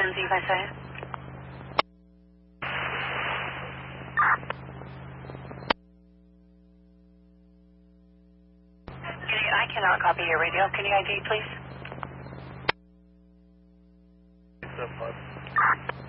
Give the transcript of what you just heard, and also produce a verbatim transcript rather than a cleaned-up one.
Sie, Versailles? Can you, I cannot copy your radio. Can you I D, please? Six, seven, five.